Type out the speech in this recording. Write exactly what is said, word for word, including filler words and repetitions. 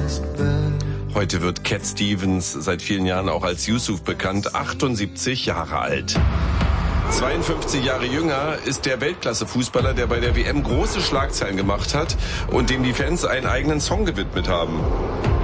Heute wird Cat Stevens seit vielen Jahren auch als Yusuf bekannt, achtundsiebzig Jahre alt. zweiundfünfzig Jahre jünger ist der Weltklasse-Fußballer, der bei der W M große Schlagzeilen gemacht hat und dem die Fans einen eigenen Song gewidmet haben.